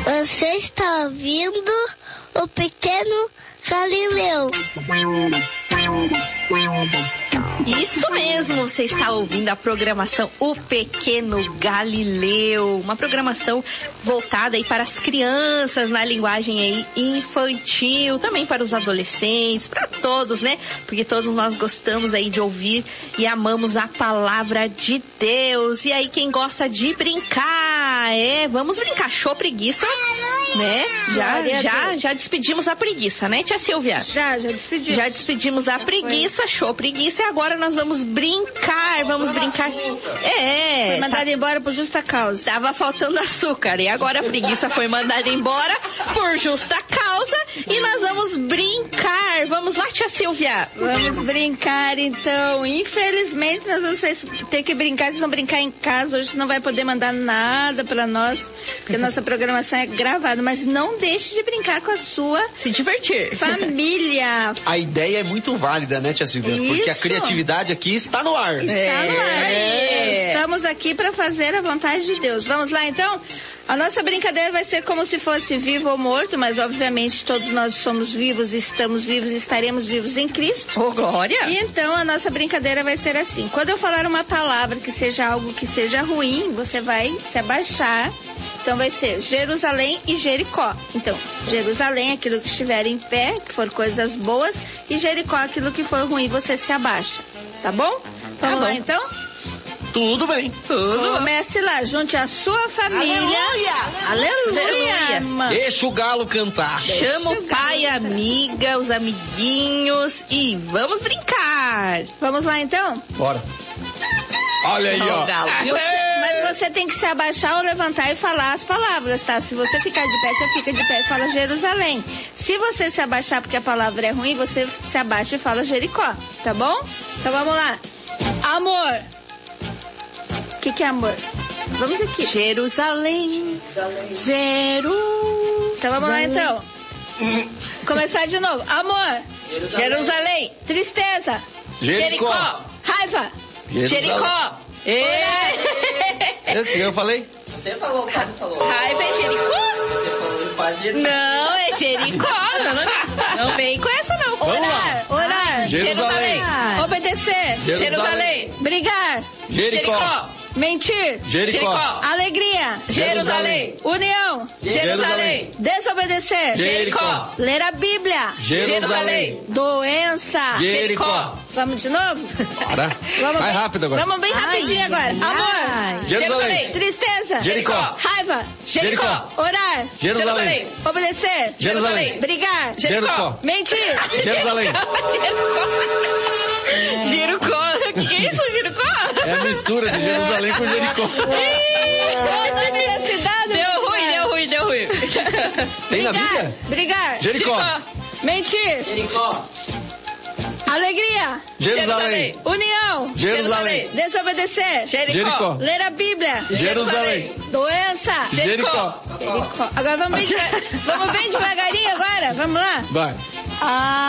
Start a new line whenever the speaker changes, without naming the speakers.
Você está ouvindo o Pequeno Galileu.
Isso mesmo, você está ouvindo a programação O Pequeno Galileu, uma programação voltada aí para as crianças, na linguagem aí infantil, também para os adolescentes, para todos, né? Porque todos nós gostamos aí de ouvir e amamos a palavra de Deus. E aí quem gosta de brincar, vamos brincar, show preguiça, né? Já despedimos a preguiça, né, tia Silvia?
Já despedimos.
Já despedimos a preguiça, show preguiça, e agora nós vamos brincar.
Foi mandada embora por justa causa.
Tava faltando açúcar, e agora a preguiça foi mandada embora por justa causa, e nós vamos brincar. Vamos lá, tia Silvia?
Vamos brincar, então. Infelizmente, nós vamos ter que brincar. Vocês vão brincar em casa. Hoje não vai poder mandar nada pra nós, porque a nossa programação é gravada. Mas não deixe de brincar com a sua...
Se divertir.
Família.
A ideia é muito válida, né, tia Silvia?
Isso.
Porque a criatividade aqui está no ar.
Está no ar. Estamos aqui para fazer a vontade de Deus. Vamos lá, então? A nossa brincadeira vai ser como se fosse vivo ou morto, mas obviamente todos nós somos vivos, estamos vivos, estaremos vivos em Cristo.
Oh, glória!
E então a nossa brincadeira vai ser assim. Quando eu falar uma palavra que seja algo que seja ruim, você vai se abaixar. Então vai ser Jerusalém e Jericó. Então, Jerusalém, aquilo que estiver em pé, que for coisas boas, e Jericó, aquilo que for ruim, você se abaixa. Tá bom? Vamos lá, então?
Tudo bem.
Comece lá, junte a sua família. Aleluia!
Deixa o galo cantar.
Chama o pai, a amiga, os amiguinhos e vamos brincar.
Vamos lá, então?
Bora. Olha aí, ó.
Galo.
Mas você tem que se abaixar ou levantar e falar as palavras, tá? Se você ficar de pé, você fica de pé e fala Jerusalém. Se você se abaixar porque a palavra é ruim, você se abaixa e fala Jericó, tá bom? Então vamos lá. Amor. O que é amor? Vamos aqui.
Jerusalém.
Então vamos lá, então. Começar de novo. Amor.
Jerusalém.
Tristeza.
Jericó.
Raiva.
Jericó.
O que eu falei?
Você falou, quase falou.
Raiva é Jericó?
Você falou quase Jericó.
Não, é Jericó. Não vem com essa, não.
Orar.
Jerusalém.
Obedecer.
Jerusalém.
Brigar.
Jericó.
Mentir.
Jericó.
Alegria.
Jerusalém.
União.
Jerusalém.
Desobedecer.
Jericó.
Ler a Bíblia.
Jerusalém.
Doença.
Jericó.
Vamos de novo?
Bora. Vai rápido agora.
Vamos bem rapidinho agora. Amor.
Jerusalém.
Tristeza.
Jericó.
Raiva.
Jericó.
Orar.
Jerusalém.
Obedecer.
Jerusalém.
Brigar.
Jericó.
Mentir.
Jerusalém.
Jericó. O que é isso, Jericó?
É a mistura de Jerusalém com Jericó.
Deu ruim.
Tem na Bíblia?
Brigar.
Jericó.
Mentir.
Jericó.
Alegria.
Jerusalém.
União.
Jerusalém.
Desobedecer.
Jericó.
Ler a Bíblia.
Jerusalém.
Doença.
Jericó.
Agora vamos bem devagarinho agora. Vamos lá.
Vai.